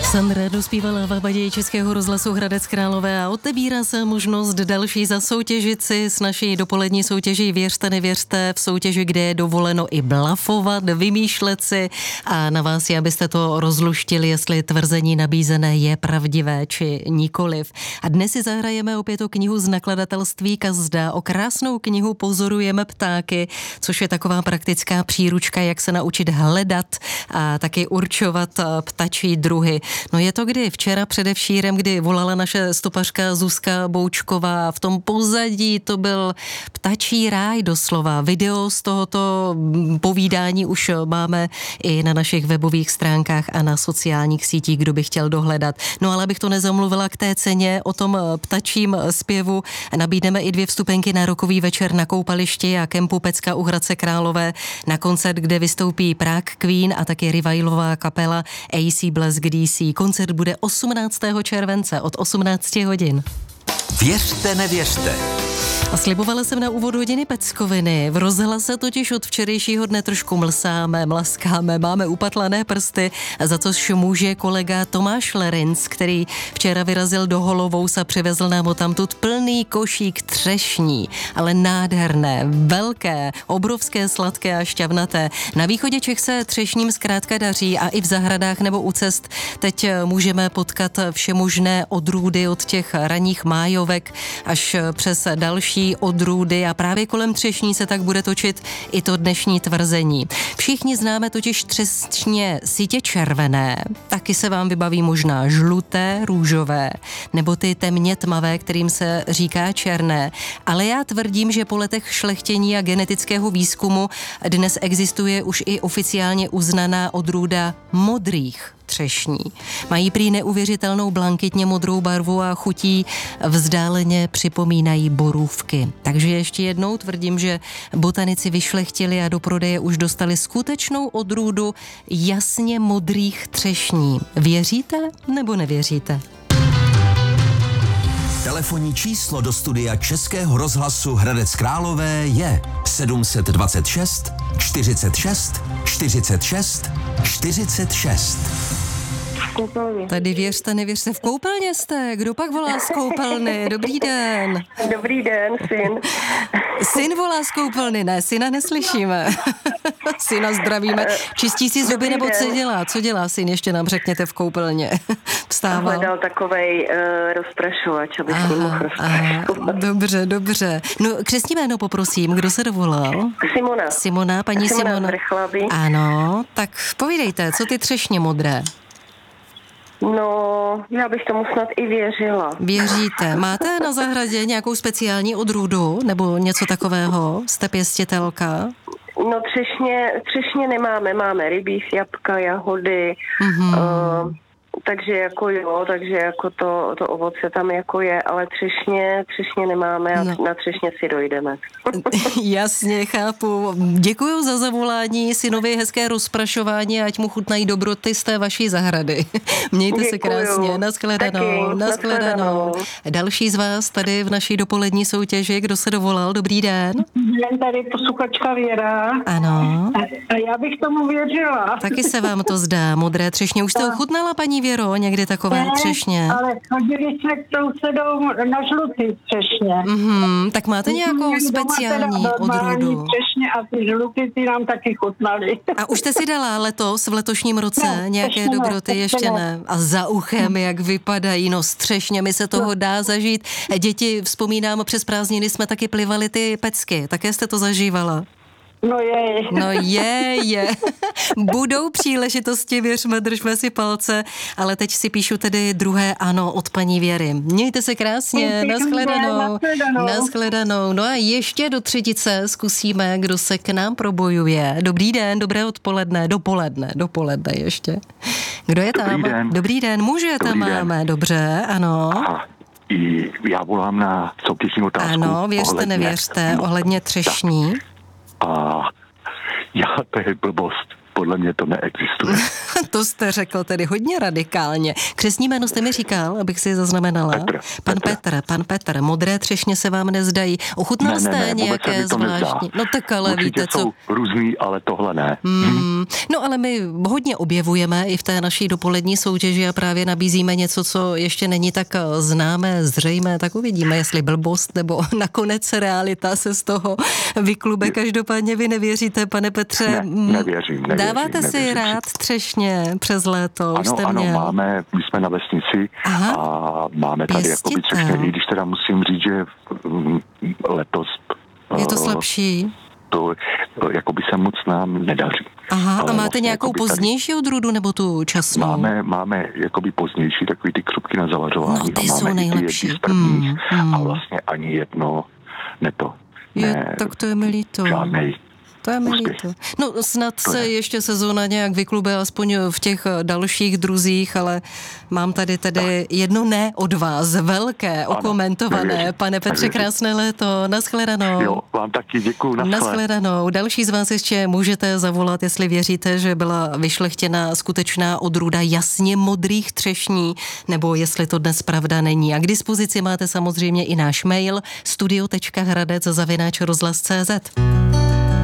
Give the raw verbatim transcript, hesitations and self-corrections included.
Sandra dospívala v Abadě Českého rozhlasu Hradec Králové a otevírá se možnost další zasoutěžit si s naší dopolední soutěží Věřte, nevěřte, v soutěži, kde je dovoleno i blafovat, vymýšlet si a na vás je, abyste to rozluštili, jestli tvrzení nabízené je pravdivé či nikoliv. A dnes si zahrajeme opět o knihu z nakladatelství Kazda, o krásnou knihu Pozorujeme ptáky, což je taková praktická příručka, jak se naučit hledat a taky určovat ptačí druhy. No je to kdy? Včera předevšírem, kdy volala naše stopařka Zuzka Boučková. V tom pozadí to byl ptačí ráj doslova. Video z tohoto povídání už máme i na našich webových stránkách a na sociálních sítích, kdo by chtěl dohledat. No ale abych to nezamluvila k té ceně, o tom ptačím zpěvu nabídneme i dvě vstupenky na rokový večer na koupališti a kempu Pecka u Hradce Králové na koncert, kde vystoupí Prague Queen a taky revivlová kapela A C Blesk D C. Koncert bude osmnáctého července od osmnácti hodin. Věřte, nevěřte. A slibovala jsem na úvod hodiny Peckoviny. V rozhlase totiž od včerejšího dne trošku mlsáme, mlaskáme, máme upatlané prsty, za což může kolega Tomáš Lerinc, který včera vyrazil do Holovous a přivezl nám odtamtud plný košík třešní, ale nádherné, velké, obrovské, sladké a šťavnaté. Na východě Čech se třešním zkrátka daří a i v zahradách nebo u cest teď můžeme potkat všemožné odrůdy od těch ranních májovek až přes další odrůdy a právě kolem třešní se tak bude točit i to dnešní tvrzení. Všichni známe totiž třešně sitě červené, taky se vám vybaví možná žluté, růžové, nebo ty temně tmavé, kterým se říká černé, ale já tvrdím, že po letech šlechtění a genetického výzkumu dnes existuje už i oficiálně uznaná odrůda modrých třešní. Mají prý neuvěřitelnou blankitně modrou barvu a chutí vzdáleně připomínají borůvky. Takže ještě jednou tvrdím, že botanici vyšlechtili a do prodeje už dostali skutečnou odrůdu jasně modrých třešní. Věříte nebo nevěříte? Telefonní číslo do studia Českého rozhlasu Hradec Králové je sedm set dvacet šest čtyřicet šest čtyřicet šest čtyřicet šest. Tady věřte, nevěřte, v koupelně jste. Kdo pak volá z koupelny? Dobrý den. Dobrý den, syn. Syn volá z koupelny, ne, syna neslyšíme. Syna zdravíme. Čistí si zuby Dobrý nebo co den. dělá? Co dělá syn, ještě nám řekněte v koupelně. Vstával. Hledal takovej uh, rozprašovač, aby s ním mohl rozprašovat. Dobře, dobře. No, křestní jméno poprosím, kdo se dovolal? Simona. Simona, paní Simona. Simona. Simona. Ano, tak povídejte, co ty třešně modré? No, já bych tomu snad i věřila. Věříte? Máte na zahradě nějakou speciální odrůdu nebo něco takového? Jste pěstitelka? No třešně, třešně nemáme, máme rybí, jablka, jahody, Mm-hmm. uh, takže jako jo, takže jako to, to ovoce tam jako je, ale třešně, třešně nemáme a No. na třešně si dojdeme. Jasně, chápu. Děkuju za zavolání, synovi hezké rozprašování, ať mu chutnají dobroty z té vaší zahrady. Mějte se Děkuju. krásně, nashledanou, Taky, nashledanou. nashledanou. Další z vás tady v naší dopolední soutěži, kdo se dovolal, dobrý den. Den, tady posluchačka Věra. Ano, A já bych tomu věřila. taky se vám to zdá, modré třešně. Už jste ochutnala, paní Věro, někdy takové Ne, třešně? ale chodili jsme k sousedou na žlutý třešně. Mhm, tak máte nějakou Měli doma speciální teda normální odrůdu? třešně a ty žlutý ty nám taky chutnali. A už jste si dala letos, v letošním roce, Ne, nějaké ještě ne, dobroty? ještě Ještě ne. ne. A za uchem, jak vypadají, no střešně, mi se toho dá zažít. Děti, vzpomínám, přes prázdniny jsme taky plivali ty pecky. Také jste to zažívala? No je. No je, je. Budou příležitosti, věřme, držme si palce, ale teď si píšu tedy druhé ano od paní Věry. Mějte se krásně, Pěkný den, nashledanou. nashledanou. Nashledanou. No a ještě do třetice zkusíme, kdo se k nám probojuje. Dobrý den, dobré odpoledne, dopoledne, dopoledne ještě. Kdo je tam? Dobrý den. Dobrý den, muže tam Dobrý den. máme, dobře, ano. A i já volám na soutěžní otázku. Ano, věřte, ohledně- nevěřte, ohledně třešní. A já, to je blbost. podle mě to neexistuje. To jste řekl tedy hodně radikálně. Křestní jméno jste mi říkal, abych si zaznamenala. Petr. Pan Petr. Petr, pan Petr. Modré třešně se vám nezdají. Ochutnal Ne, jste ne, ne, vůbec se nějaké mi to nezdá. zvláštní? No tak ale Určitě víte co. jsou různý, ale tohle ne. Hmm. No ale my hodně objevujeme i v té naší dopolední soutěži a právě nabízíme něco, co ještě není tak známé, zřejmé, tak uvidíme, jestli blbost nebo nakonec realita se z toho vyklube. Každopádně vy nevěříte, pane Petře. Ne, nevěřím, nevěřím. Dáváte si nevěřím. rád třešně přes léto? Už Ano, jste ano, měl. máme, my jsme na vesnici. Aha. A máme tady Pěstíte. jakoby třešně, i když teda musím říct, že mm, letos Je to eh, slabší? to to jakoby se moc nám nedaří. Aha, Ale a máte vlastně nějakou jakoby tady pozdější odrůdu nebo tu časnou? Máme, máme jakoby pozdější takový ty křupky na zavařování. No, ty a máme jsou i ty nejlepší. jedny z prvních Mm, mm. a vlastně ani jedno ne to. Je, Ne, tak to je mi líto. žádnej. To je mi úspěch. líto. No snad To se je. ještě sezóna nějak vyklube aspoň v těch dalších druzích, ale mám tady tedy jedno ne od vás, velké, okomentované. nevěřím, Pane Petře, nevěřím. krásné léto, nashledanou. Jo, vám taky děkuju, naschle. Nashledanou. Další z vás ještě můžete zavolat, jestli věříte, že byla vyšlechtěna skutečná odrůda jasně modrých třešní, nebo jestli to dnes pravda není. A k dispozici máte samozřejmě i náš mail studio tečka hradec zavináč rozhlas tečka cé zet.